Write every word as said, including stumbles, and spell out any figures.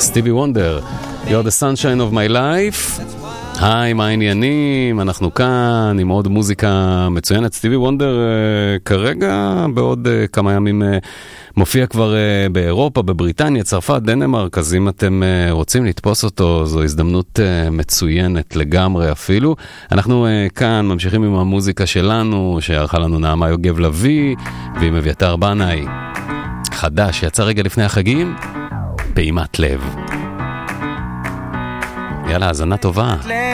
סטיבי וונדר, You're the sunshine of my life. היי, מה העניינים? אנחנו כאן עם עוד מוזיקה מצוינת. סטיבי וונדר uh, כרגע בעוד uh, כמה ימים uh, מופיע כבר uh, באירופה, בבריטניה, צרפת, דנמרק, אז אם אתם uh, רוצים לתפוס אותו, זו הזדמנות uh, מצוינת לגמרי אפילו. אנחנו uh, כאן ממשיכים עם המוזיקה שלנו, שערכה לנו נעמה יוגב לוי, ועם אביתר בנאי. חדש, יצא רגע לפני החגים, פעימת לב. יאללה, הזנה טובה.